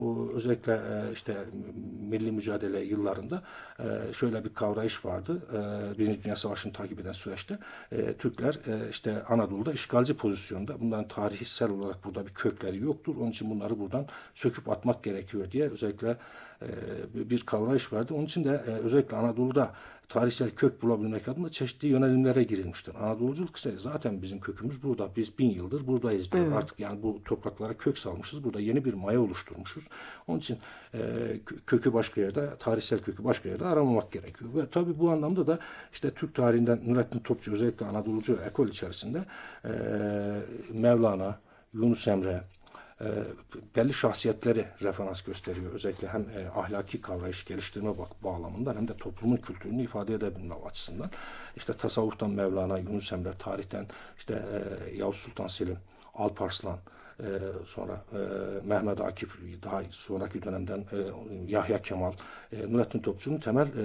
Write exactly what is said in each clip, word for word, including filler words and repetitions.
Bu özellikle e, işte milli mücadele yıllarında e, şöyle bir kavrayış vardı. E, Birinci Dünya Savaşı'nı takip eden süreçte e, Türkler e, işte Anadolu'da işgalci pozisyonda. Bunların tarihsel olarak burada bir kökleri yoktur. Onun için bunları buradan söküp atmak gerekiyor diye özellikle e, bir kavrayış vardı. Onun için de e, özellikle Anadolu'da tarihsel kök bulabilmek adına çeşitli yönelimlere girilmiştir. Anadoluculuk ise zaten bizim kökümüz burada. Biz bin yıldır buradayız diyor. Evet. Artık yani bu topraklara kök salmışız. Burada yeni bir maya oluşturmuşuz. Onun için e, kökü başka yerde, tarihsel kökü başka yerde aramamak gerekiyor. Ve tabii bu anlamda da işte Türk tarihinden Nurettin Topçu özellikle Anadolucu ekol içerisinde e, Mevlana, Yunus Emre, e, belli şahsiyetleri referans gösteriyor. Özellikle hem e, ahlaki kavrayış geliştirme bak bağlamından hem de toplumun kültürünü ifade edebilme açısından. İşte tasavvuftan Mevlana, Yunus Emre, tarihten işte e, Yavuz Sultan Selim, Alparslan, e, sonra e, Mehmet Akif, daha sonraki dönemden e, Yahya Kemal, e, Nurettin Topçu'nun temel e,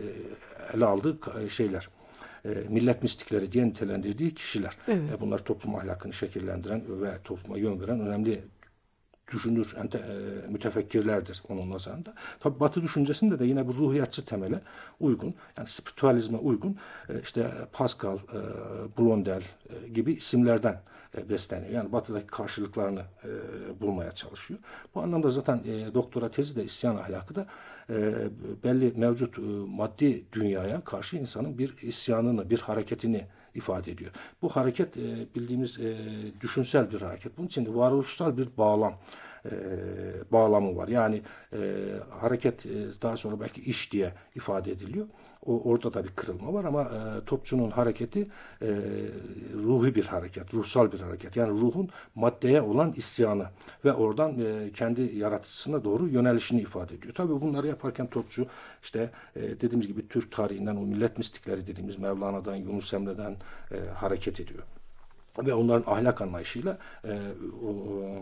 ele aldığı şeyler. E, millet mistikleri diye nitelendirdiği kişiler. Evet. E, bunlar toplum ahlakını şekillendiren ve topluma yön veren önemli düşünür, ente, e, mütefekkirlerdir onun nazarında. Tabi Batı düşüncesinde de yine bu ruhiyatçı temele uygun, yani spiritualizme uygun e, işte Pascal, e, Blondel e, gibi isimlerden e, besleniyor. Yani Batı'daki karşılıklarını e, bulmaya çalışıyor. Bu anlamda zaten e, doktora tezi de isyan ahlakı da e, belli mevcut e, maddi dünyaya karşı insanın bir isyanını, bir hareketini ifade ediyor. Bu hareket e, bildiğimiz e, düşünsel bir hareket. Bunun için de varoluşsal bir bağlam e, bağlamı var. Yani e, hareket e, daha sonra belki iş diye ifade ediliyor. O, orada da bir kırılma var ama e, Topçu'nun hareketi e, ruhi bir hareket, ruhsal bir hareket. Yani ruhun maddeye olan isyanı ve oradan e, kendi yaratıcısına doğru yönelişini ifade ediyor. Tabii bunları yaparken Topçu işte e, dediğimiz gibi Türk tarihinden o millet mistikleri dediğimiz Mevlana'dan, Yunus Emre'den e, hareket ediyor. Ve onların ahlak anlayışıyla e, o,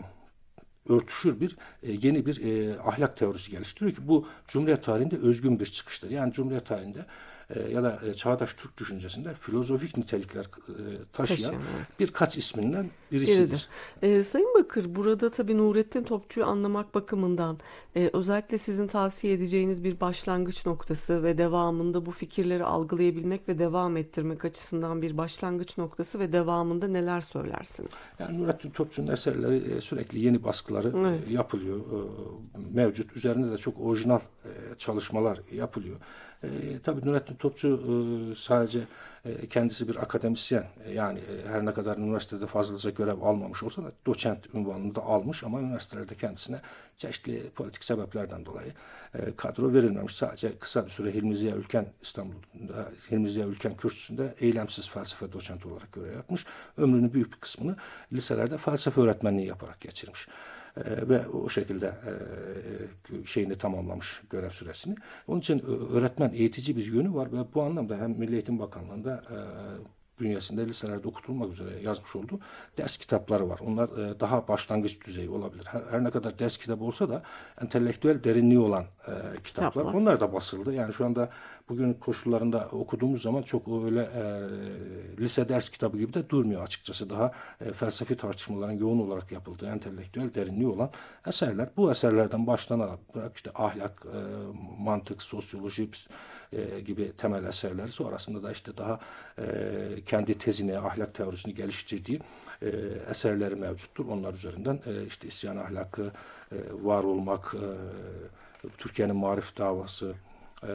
örtüşür bir e, yeni bir e, ahlak teorisi geliştiriyor ki bu Cumhuriyet tarihinde özgün bir çıkıştır. Yani Cumhuriyet tarihinde e, ya da e, çağdaş Türk düşüncesinde filozofik nitelikler e, taşıyan Taşıyan, evet. birkaç isminden Biridir. birisidir. Ee, Sayın Bakır, burada tabii Nurettin Topçu'yu anlamak bakımından e, özellikle sizin tavsiye edeceğiniz bir başlangıç noktası ve devamında bu fikirleri algılayabilmek ve devam ettirmek açısından bir başlangıç noktası ve devamında neler söylersiniz? Yani Nurettin Topçu'nun eserleri e, sürekli yeni baskıları e, Evet. yapılıyor. E, mevcut. Üzerinde de çok orijinal e, çalışmalar yapılıyor. E, tabii Nurettin Topçu e, sadece e, kendisi bir akademisyen. E, yani e, her ne kadar üniversitede fazlaca görev almamış olsa da doçent unvanını da almış ama üniversitelerde kendisine çeşitli politik sebeplerden dolayı e, kadro verilmemiş. Sadece kısa bir süre Hilmi Ziya Ülken İstanbul'da Hilmi Ziya Ülken kürsüsünde eylemsiz felsefe doçenti olarak görev yapmış. Ömrünün büyük bir kısmını liselerde felsefe öğretmenliği yaparak geçirmiş. E, ve o şekilde e, şeyini tamamlamış görev süresini. Onun için öğretmen eğitici bir yönü var ve bu anlamda hem Milli Eğitim Bakanlığı'nda e, bünyesinde liselerde okutulmak üzere yazmış olduğu ders kitapları var. Onlar e, daha başlangıç düzeyi olabilir. Her, her ne kadar ders kitabı olsa da entelektüel derinliği olan e, kitaplar. Kitaplar. Onlar da basıldı. Yani şu anda bugün koşullarında okuduğumuz zaman çok öyle e, lise ders kitabı gibi de durmuyor açıkçası. Daha e, felsefi tartışmaların yoğun olarak yapıldığı entelektüel derinliği olan eserler. Bu eserlerden başlanarak işte ahlak, e, mantık, sosyoloji e, gibi temel eserler. Sonrasında da işte daha e, kendi tezini, ahlak teorisini geliştirdiği e, eserleri mevcuttur. Onlar üzerinden e, işte isyan ahlakı, e, var olmak, e, Türkiye'nin marif davası, e,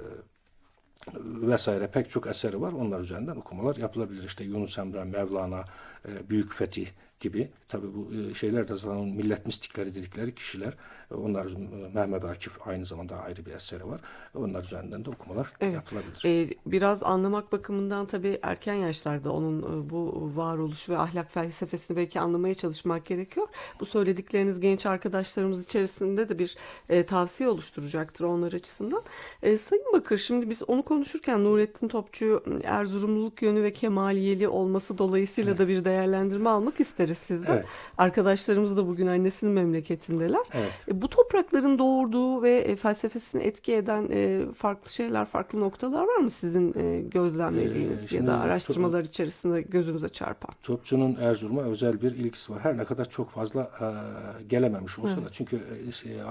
vesaire pek çok eseri var. Onlar üzerinden okumalar yapılabilir. İşte Yunus Emre, Mevlana, e, Büyük Fetih gibi. Tabii bu e, şeyler de zaten millet mistikleri dedikleri kişiler. E, onlar e, Mehmet Akif aynı zamanda ayrı bir eseri var. Onlar üzerinden de okumalar Evet. yapılabilir. Ee, biraz anlamak bakımından tabii erken yaşlarda onun e, bu varoluş ve ahlak felsefesini belki anlamaya çalışmak gerekiyor. Bu söyledikleriniz genç arkadaşlarımız içerisinde de bir e, tavsiye oluşturacaktır onlar açısından. E, Sayın Bakır, şimdi biz onu konuşurken Nurettin Topçu Erzurumluluk yönü ve Kemaliyeli olması dolayısıyla da bir değerlendirme almak isteriz sizden. Evet. Arkadaşlarımız da bugün annesinin memleketindeler. Evet. E, bu toprakların doğurduğu ve e, felsefesini etki eden e, farklı şeyler, farklı noktalar var mı sizin e, gözlemlediğiniz Ee, ya şimdi da to- araştırmalar içerisinde gözünüze çarpan? Topçu'nun Erzurum'a özel bir ilgisi var. Her ne kadar çok fazla e, gelememiş olsa da. Evet. Çünkü e,